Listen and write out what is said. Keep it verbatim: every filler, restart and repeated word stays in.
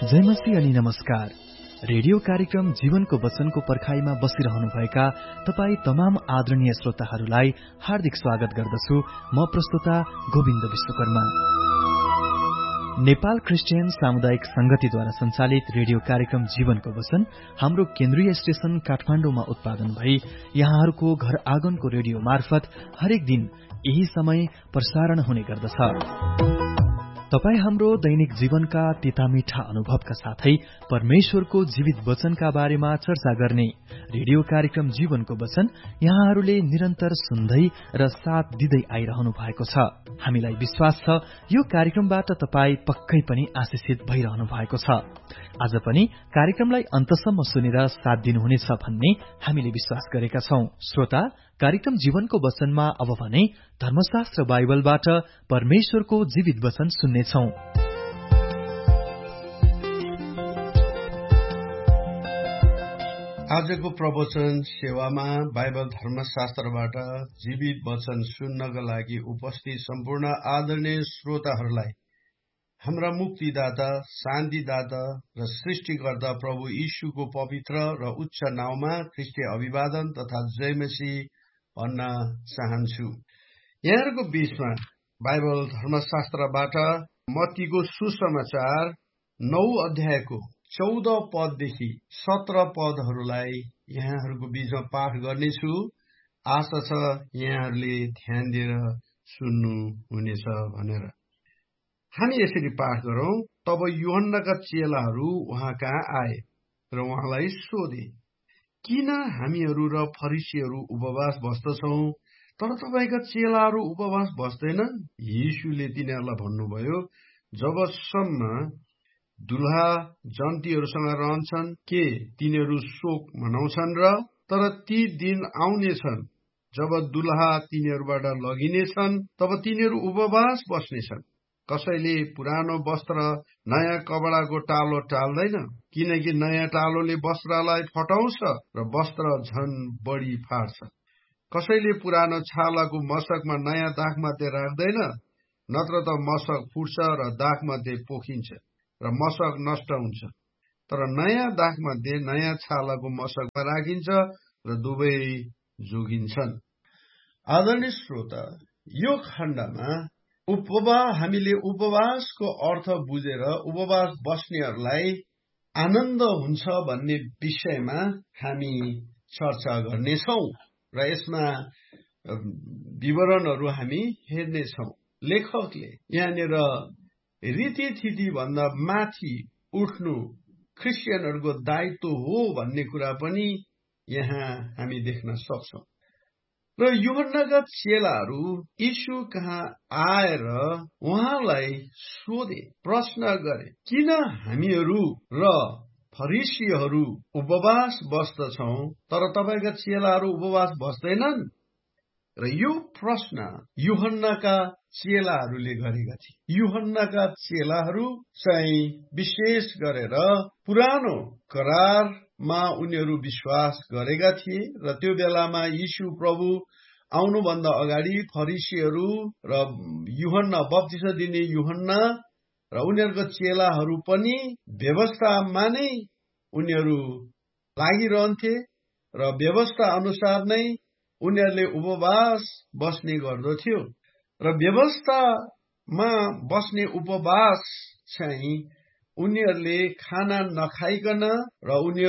जय मसीह अनि नमस्कार। रेडियो कार्यक्रम जीवनको वचनको पर्खाइमा बसिरहनुभएका तपाई तमाम आदरणीय श्रोताहरूलाई हार्दिक स्वागत गर्दछु। म प्रस्तुता गोविन्द विश्वकर्मा। नेपाल क्रिस्चियन सामुदायिक संगतिद्वारा संचालित रेडियो कार्यक्रम जीवनको वचन हाम्रो केन्द्रीय स्टेशन काठमाडौँमा उत्पादन भई यहाँहरूको घर आँगनको रेडियो मार्फत हरेक दिन यही समय प्रसारण हुने गर्दछ। तपाई हाम्रो दैनिक जीवनका तितामीठा अनुभवका साथै परमेश्वरको जीवित वचनका बारेमा चर्चा गर्ने रेडियो कार्यक्रम जीवनको वचन यहाँहरूले निरन्तर सुन्दै र साथ दिँदै आइरहनु भएको छ। हामीलाई विश्वास छ यो कार्यक्रमबाट तपाई पक्कै पनि आशिषित भइरहनु भएको छ। आज पनि कार्यक्रमलाई अन्तसम्म सुनेर साथ दिनुहुनेछ भन्ने हामीले विश्वास गरेका छौं। श्रोता, कार्यक्रम जीवनको वचनमा अब भने धर्मशास्त्र बाइबलबाट परमेश्वरको जीवित वचन सुन्नेछौं। आजको प्रवचन सेवामा बाइबल धर्मशास्त्रबाट जीवित वचन सुन्नका लागि उपस्थित सम्पूर्ण आदरणीय श्रोताहरूलाई हाम्रा मुक्तिदाता, शान्तिदाता र सृष्टिकर्ता प्रभु यीशुको पवित्र र उच्च नाउँमा ख्रीष्टीय अभिवादन तथा जय मसीह भन्न चाहन्छु। यहाँहरूको बीचमा बाइबल धर्मशास्त्रबाट मत्तीको सुसमाचार नौ अध्यायको चौध पददेखि सत्र पदहरूलाई यहाँहरूको बीचमा पाठ गर्नेछु। आशा छ यहाँहरूले ध्यान दिएर सुन्नु हुनेछ भनेर। हामी यसरी पाठ गरौं। तब यूहन्नाका चेलाहरू उहाँ कहाँ आए र उहाँलाई सोधे, किन हामीहरू र फरिसीहरू उपवास बस्दछौं तर तपाईका चेलाहरू उपवास बस्दैनन्? यीशुले तिनीहरूलाई भन्नुभयो, जबसम्म दुल्हा जन्तीहरूसँग रहन्छन् के तिनीहरू शोक मनाउँछन् र? तर ती दिन आउनेछन् जब दुल्हा तिनीहरूबाट लगिनेछन्, तब तिनीहरू उपवास बस्नेछन्। कसैले पुरानो वस्त्र नयाँ कपडाको टालो टाल्दैन, किनकि नयाँ टालोले वस्त्रलाई फटाउँछ र वस्त्र झन बढी फाट्छ। कसैले पुरानो छालाको मशकमा नयाँ दागमध्ये राख्दैन, नत्र त मशक फुट्छ र दागमध्ये पोखिन्छ र मशक नष्ट हुन्छ। तर नयाँ दागमध्ये नयाँ छालाको मशकमा राखिन्छ र दुवै जोगिन्छन्। आदरणीय श्रोता, यो खण्डमा उपवास हामीले उपवासको अर्थ बुझेर उपवास बस्नेहरूलाई आनन्द हुन्छ भन्ने विषयमा हामी चर्चा गर्नेछौँ र यसमा विवरणहरू हामी हेर्नेछौँ। लेखकले यहाँनिर रीतिथिति भन्दा माथि उठ्नु क्रिस्चियनहरूको दायित्व हो भन्ने कुरा पनि यहाँ हामी देख्न सक्छौँ। र यूहन्नाका चेलाहरू यीशु कहाँ आएर उहाँलाई सोधे, प्रश्न गरे, किन हामीहरू र फरिसीहरू उपवास बस्दछौं तर तपाईका चेलाहरू उपवास बस्दैनन्? र यो प्रश्न यूहन्नाका चेलाहरूले गरेका थिए। यूहन्नाका चेलाहरू चाहिँ विशेष गरेर पुरानो करारमा उनीहरू विश्वास गरेका थिए र त्यो बेलामा यीशु प्रभु आउनुभन्दा अगाडि फरिसीहरू र यूहन्ना बप्तिस्मा दिने यूहन्ना र उनीहरूको चेलाहरू पनि व्यवस्थामा नै उनीहरू लागिरहन्थे र व्यवस्था अनुसार नै उनीहरूले उपवास बस्ने गर्दथ्यो। र व्यवस्थामा बस्ने उपवास चाहिँ उनीहरूले खाना नखाइकन र उनीहरू